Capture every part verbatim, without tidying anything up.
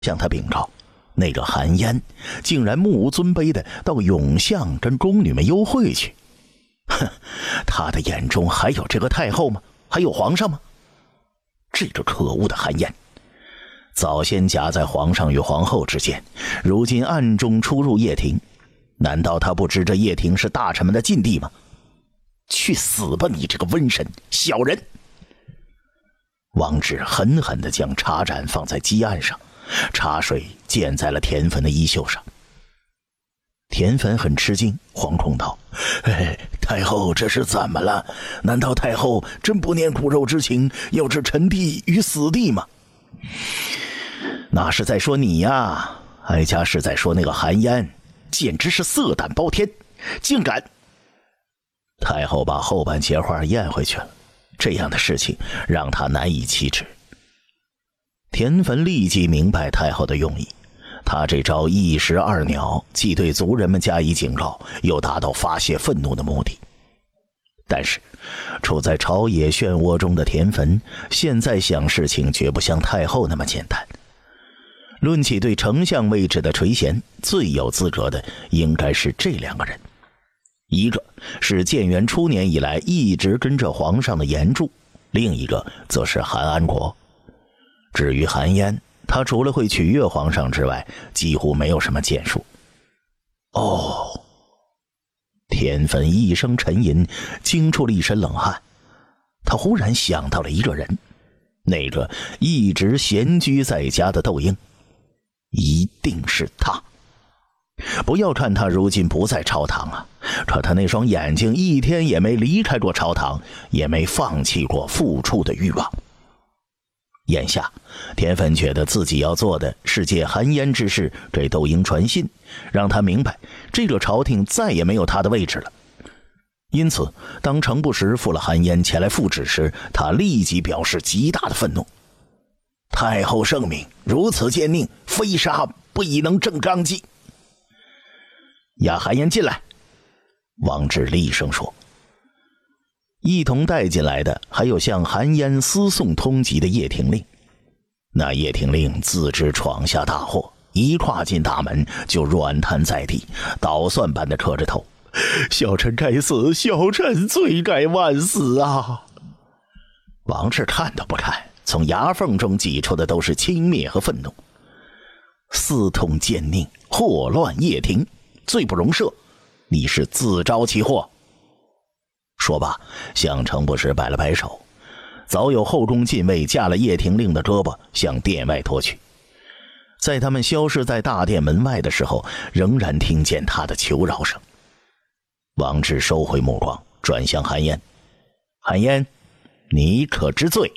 向他禀告，那个韩嫣竟然目无尊卑的到永巷跟宫女们幽会去。哼，他的眼中还有这个太后吗？还有皇上吗？这个可恶的韩嫣，早先夹在皇上与皇后之间，如今暗中出入掖庭，难道他不知这掖庭是大臣们的禁地吗？去死吧你这个瘟神小人！王志狠狠地将茶盏放在几案上，茶水溅在了田汾的衣袖上。田汾很吃惊，惶恐道：哎，太后这是怎么了？难道太后真不念骨肉之情，要置臣弟于死地吗？那是在说你呀，哀家是在说那个韩嫣，简直是色胆包天，竟敢……太后把后半截话咽回去了，这样的事情让他难以启齿。田汾立即明白太后的用意，他这招一石二鸟，既对族人们加以警告，又达到发泄愤怒的目的。但是处在朝野漩涡中的田汾，现在想事情绝不像太后那么简单。论起对丞相位置的垂涎，最有资格的应该是这两个人，一个是建元初年以来一直跟着皇上的严柱，另一个则是韩安国。至于韩嫣，他除了会取悦皇上之外，几乎没有什么建树。哦，田汾一声沉吟，惊出了一身冷汗。他忽然想到了一个人，那个一直闲居在家的窦婴，一定是他。不要看他如今不在朝堂啊，可他那双眼睛一天也没离开过朝堂，也没放弃过付出的欲望。眼下田汾觉得自己要做的是借韩嫣之事给窦婴传信，让他明白这个朝廷再也没有他的位置了。因此当程不识付了韩嫣前来复旨时，他立即表示极大的愤怒。太后圣明，如此奸佞，非杀不已能正纲纪。押韩嫣进来，王志厉声说。一同带进来的还有向韩嫣私送通缉的叶廷令。那叶廷令自知闯下大祸，一跨进大门就软瘫在地，捣蒜般的磕着头：小臣该死，小臣罪该万死啊！王志看都不看，从牙缝中挤出的都是轻蔑和愤怒。私通奸佞，祸乱掖庭，罪不容赦，你是自招其祸。说罢，向程不识摆了摆手，早有后宫禁卫架了叶廷令的胳膊向殿外拖去。在他们消失在大殿门外的时候，仍然听见他的求饶声。王志收回目光，转向韩嫣：韩嫣，你可知罪？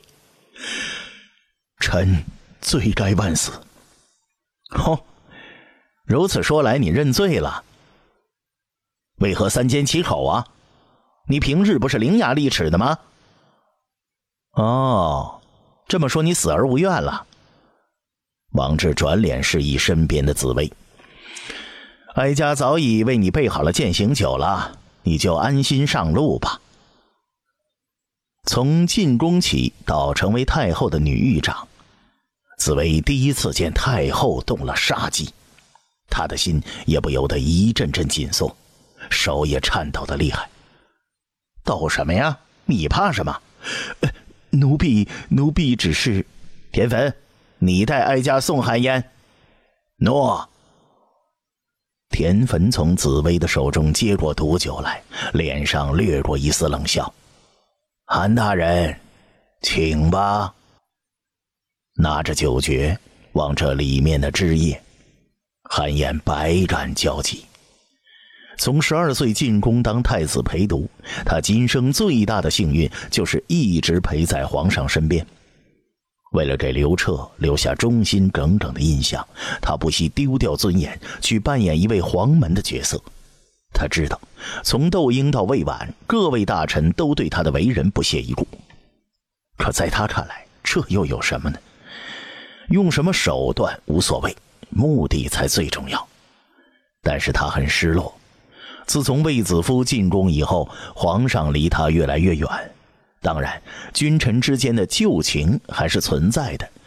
臣罪该万死。哦，如此说来，你认罪了？为何三缄其口啊？你平日不是伶牙俐齿的吗？哦，这么说你死而无怨了。王志转脸示意身边的紫薇：哀家早已为你备好了践行酒了，你就安心上路吧。从进宫起到成为太后的女御长，紫薇第一次见太后动了杀机，她的心也不由得一阵阵紧缩，手也颤抖得厉害。斗什么呀？你怕什么？呃、奴婢奴婢只是……田汾，你带哀家送韩嫣。诺。田汾从紫薇的手中接过毒酒来，脸上掠过一丝冷笑：韩大人，请吧。拿着酒爵，望着里面的汁液，韩嫣百感交集。从十二岁进宫当太子陪读，他今生最大的幸运就是一直陪在皇上身边。为了给刘彻留下忠心耿耿的印象，他不惜丢掉尊严去扮演一位黄门的角色。他知道从窦婴到魏婉，各位大臣都对他的为人不屑一顾，可在他看来，这又有什么呢？用什么手段无所谓，目的才最重要。但是他很失落，自从卫子夫进宫以后，皇上离他越来越远。当然，君臣之间的旧情还是存在的，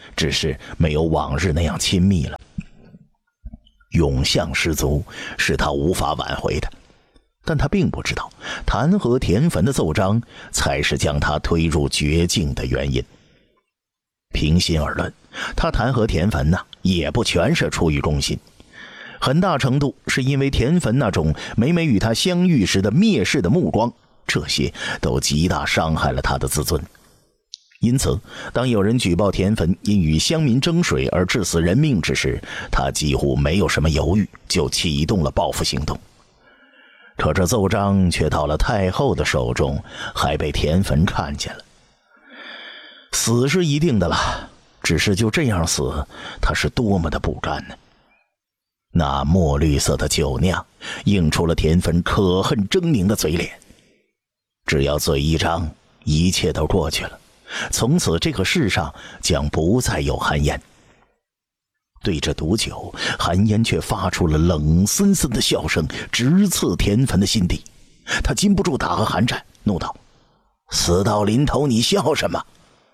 只是没有往日那样亲密了。永相失足是他无法挽回的，但他并不知道弹劾田汾的奏章才是将他推入绝境的原因。平心而论，他弹劾田汾呢，也不全是出于忠心，很大程度是因为田汾那种每每与他相遇时的蔑视的目光，这些都极大伤害了他的自尊。因此，当有人举报田汾因与乡民争水而致死人命之时，他几乎没有什么犹豫，就启动了报复行动。可这奏章却到了太后的手中，还被田汾看见了。死是一定的了，只是就这样死，他是多么的不甘呢？那墨绿色的酒酿映出了田汾可恨狰狞的嘴脸。只要嘴一张，一切都过去了，从此这个世上将不再有韩嫣。对着毒酒，韩嫣却发出了冷森森的笑声，直刺田汾的心底。他禁不住打个寒颤，怒道：死到临头你笑什么？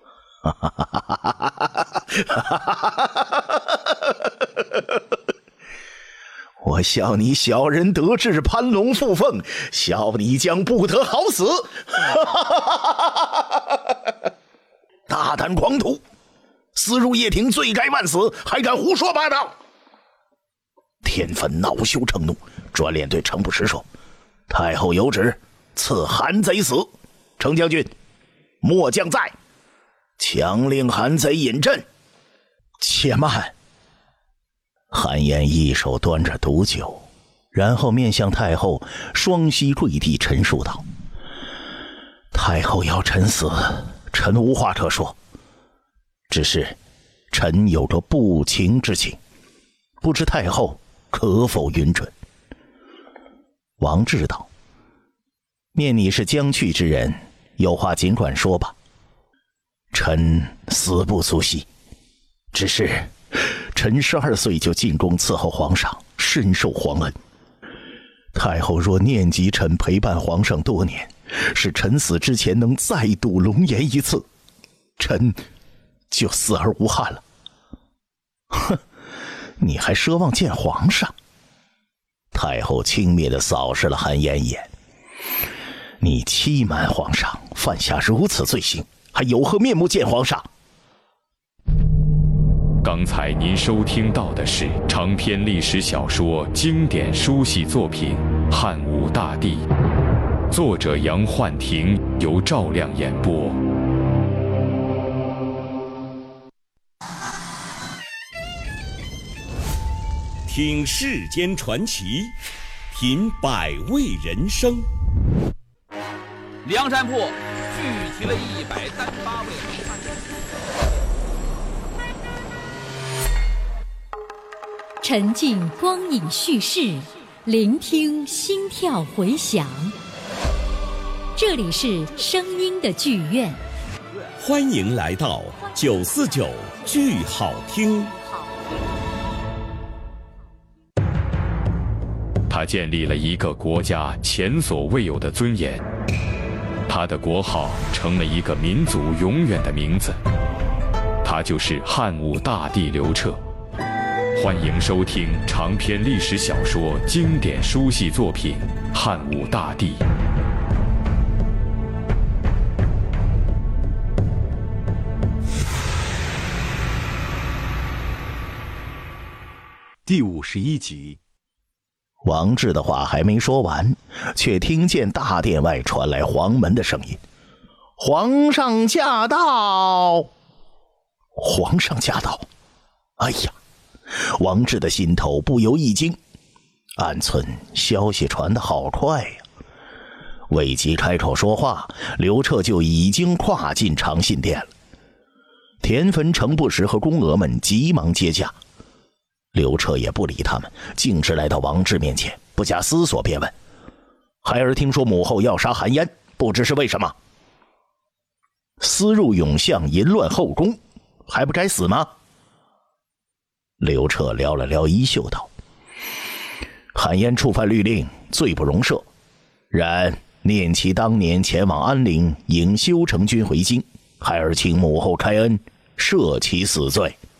我笑你小人得志，攀龙附凤，笑你将不得好死。大胆狂徒，私入掖庭，罪该万死，还敢胡说八道！田汾恼羞成怒，转脸对程不识说：太后有旨，赐韩贼死。程将军，末将在，强令韩贼引阵。且慢！韩嫣一手端着毒酒，然后面向太后，双膝跪地陈述道：太后要臣死，臣无话可说，只是臣有个不情之请，不知太后可否允准？王志道：念你是将去之人，有话尽管说吧。臣死不足惜，只是臣十二岁就进宫伺候皇上，深受皇恩。太后若念及臣陪伴皇上多年，使臣死之前能再度龙颜一次，臣就死而无憾了。哼，你还奢望见皇上？太后轻蔑地扫视了韩嫣一眼。你欺瞒皇上，犯下如此罪行，还有何面目见皇上？ 刚才您收听到的是长篇历史小说经典书系作品《汉武大帝》，作者杨焕廷，由赵亮演播。 听世间传奇，品百味人生。 梁山泊聚集了一百三十八位好汉。 沉浸光影叙事，聆听心跳回响。这里是声音的剧院， 欢迎来到九四九剧好听。 他建立了一个国家前所未有的尊严，他的国号成了一个民族永远的名字，他就是汉武大帝刘彻。欢迎收听长篇历史小说经典书系作品《汉武大帝》。 第五十一集。 王志的话还没说完，却听见大殿外传来黄门的声音：皇上驾到！皇上驾到！哎呀！王志的心头不由一惊，暗忖消息传得好快呀！未及开口说话，刘彻就已经跨进长信殿了。田汾、程不识和宫娥们急忙接驾，刘彻也不理他们，径直来到王志面前，不假思索便问：孩儿听说母后要杀韩嫣，不知是为什么？私入永巷，淫乱后宫，还不该死吗？刘彻撩了撩衣袖道：韩嫣触犯律令，罪不容赦，然念其当年前往安陵迎修成君回京，孩儿请母后开恩， 赦其死罪。